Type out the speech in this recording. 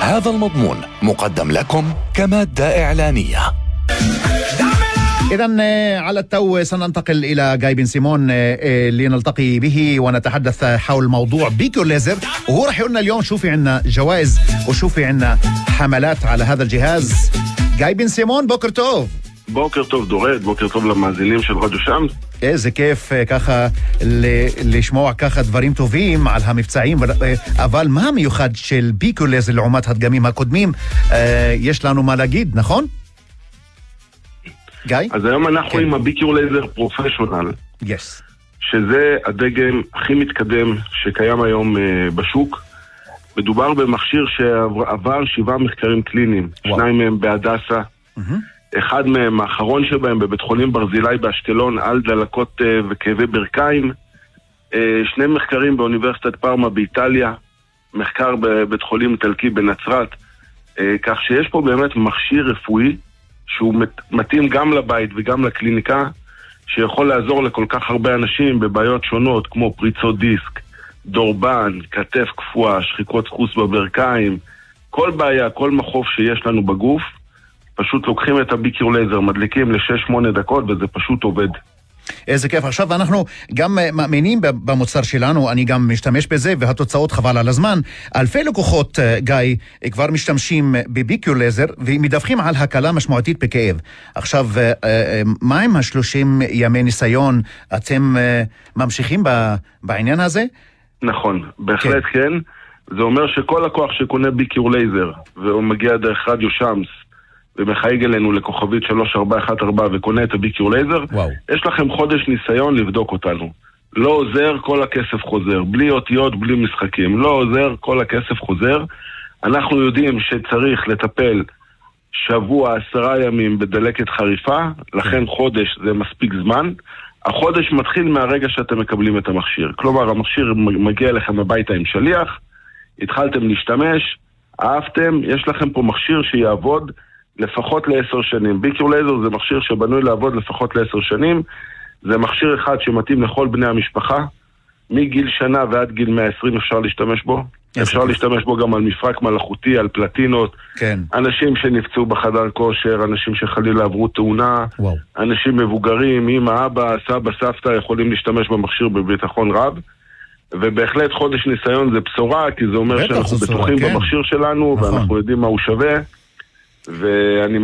هذا المضمون مقدم لكم كمادة إعلانية. إذن على التو سننتقل إلى جاي بن سيمون لنلتقي به ونتحدث حول موضوع بيكو ليزر، وهو رح يقولنا اليوم شو في عنا جوائز وشو في عنا حملات على هذا الجهاز. جاي بن سيمון, בוקר טוב. בוקר טוב דורד, בוקר טוב למאזינים של רדיו שמס. איזה כיף ככה לשמוע ככה דברים טובים על המבצעים, אבל מה המיוחד של ביקו לייזר לעומת הדגמים הקודמים? יש לנו מה להגיד, נכון? גיא? אז היום אנחנו עם הביקו לייזר פרופשיונל. Yes. שזה הדגם הכי מתקדם שקיים היום בשוק. מדובר במכשיר שעבר 7 מחקרים קליניים, 2 מהם בהדסה, אחד מהם, האחרון שבהם, בבית חולים ברזילי באשקלון, על דלקות וכאבי ברכיים, 2 מחקרים באוניברסיטת פארמה באיטליה, מחקר בבית חולים איטלקי בנצרת, כך שיש פה באמת מכשיר רפואי שהוא מתאים גם לבית וגם לקליניקה, שיכול לעזור לכל כך הרבה אנשים בבעיות שונות כמו פריצות דיסק, דורבן, כתף קפואה, שחיקות דחוס בברכיים, כל בעיה, כל מחוף שיש לנו בגוף, פשוט לוקחים את הביקו לייזר, מדליקים ל6-8 דקות וזה פשוט עובד. איזה כיף. עכשיו אנחנו גם מאמינים במוצר שלנו, אני גם משתמש בזה והתוצאות חבל על הזמן. אלפי לקוחות, גיא, כבר משתמשים בביקו לייזר ומדווחים על הקלה משמעותית בכאב. עכשיו, מה עם 30 ימי ניסיון? אתם ממשיכים בעניין הזה? נכון, בהחלט כן. זה אומר שכל לקוח שקונה ביקו לייזר והוא מגיע דרך רדיו שמס ומחייג אלינו לכוכבית 3414 וקונה את הביקו לייזר, יש לכם חודש ניסיון לבדוק אותנו. לא עוזר, כל הכסף חוזר. בלי אותיות, בלי משחקים. לא עוזר, כל הכסף חוזר. אנחנו יודעים שצריך לטפל 7-10 ימים בדלקת חריפה, לכן חודש זה מספיק זמן. החודש מתחיל מהרגע שאתם מקבלים את המכשיר. כלומר, המכשיר מגיע לכם הביתה עם שליח, התחלתם להשתמש, אהבתם, יש לכם פה מכשיר שיעבוד לפחות ל10 שנים. ביקו לייזר זה מכשיר שבנוי לעבוד לפחות ל10 שנים. זה מכשיר אחד שמתאים לכל בני המשפחה. מגיל שנה ועד גיל 120 אפשר להשתמש בו. אפשר להשתמש בו גם על מפרק מלאכותי, על פלטינות. כן. אנשים שנפצעו בחדר כושר, אנשים שחלילה עברו תאונה, אנשים מבוגרים, אמא, אבא, סבא, סבתא יכולים להשתמש במכשיר בביטחון רב. ובהחלט חודש ניסיון זה בשורה, כי זה אומר שאנחנו בטוחים במכשיר שלנו, ואנחנו יודעים מה הוא שווה. ואני